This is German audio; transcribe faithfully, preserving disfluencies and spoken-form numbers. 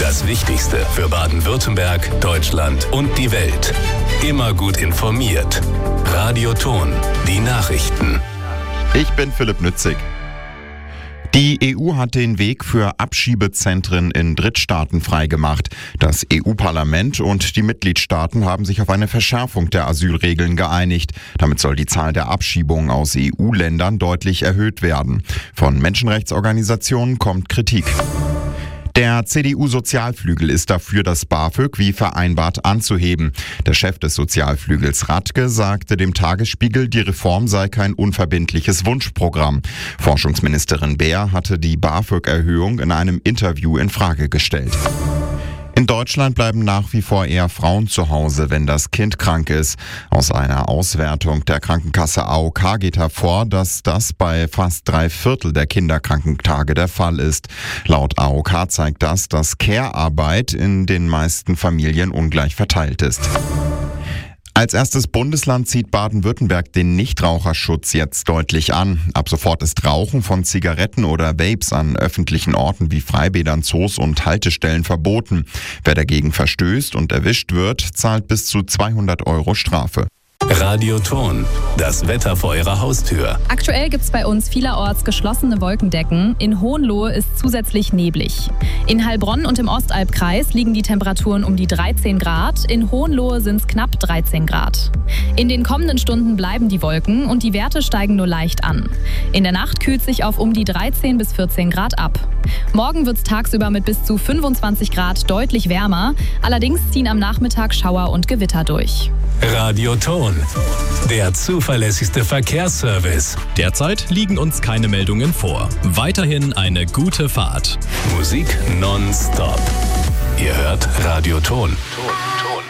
Das Wichtigste für Baden-Württemberg, Deutschland und die Welt. Immer gut informiert. Radio Thon, die Nachrichten. Ich bin Philipp Nützig. Die E U hat den Weg für Abschiebezentren in Drittstaaten freigemacht. Das E U-Parlament und die Mitgliedstaaten haben sich auf eine Verschärfung der Asylregeln geeinigt. Damit soll die Zahl der Abschiebungen aus E U-Ländern deutlich erhöht werden. Von Menschenrechtsorganisationen kommt Kritik. Der C D U-Sozialflügel ist dafür, das BAföG wie vereinbart anzuheben. Der Chef des Sozialflügels Radke sagte dem Tagesspiegel, die Reform sei kein unverbindliches Wunschprogramm. Forschungsministerin Beer hatte die BAföG-Erhöhung in einem Interview in Frage gestellt. In Deutschland bleiben nach wie vor eher Frauen zu Hause, wenn das Kind krank ist. Aus einer Auswertung der Krankenkasse A O K geht hervor, dass das bei fast drei Viertel der Kinderkrankentage der Fall ist. Laut A O K zeigt das, dass Care-Arbeit in den meisten Familien ungleich verteilt ist. Als erstes Bundesland zieht Baden-Württemberg den Nichtraucherschutz jetzt deutlich an. Ab sofort ist Rauchen von Zigaretten oder Vapes an öffentlichen Orten wie Freibädern, Zoos und Haltestellen verboten. Wer dagegen verstößt und erwischt wird, zahlt bis zu zweihundert Euro Strafe. Radio Thon, das Wetter vor Ihrer Haustür. Aktuell gibt es bei uns vielerorts geschlossene Wolkendecken. In Hohenlohe ist zusätzlich neblig. In Heilbronn und im Ostalbkreis liegen die Temperaturen um die dreizehn Grad. In Hohenlohe sind es knapp dreizehn Grad. In den kommenden Stunden bleiben die Wolken und die Werte steigen nur leicht an. In der Nacht kühlt sich auf um die dreizehn bis vierzehn Grad ab. Morgen wird es tagsüber mit bis zu fünfundzwanzig Grad deutlich wärmer. Allerdings ziehen am Nachmittag Schauer und Gewitter durch. Radio Thon, der zuverlässigste Verkehrsservice. Derzeit liegen uns keine Meldungen vor. Weiterhin eine gute Fahrt. Musik nonstop. Ihr hört Radio Thon.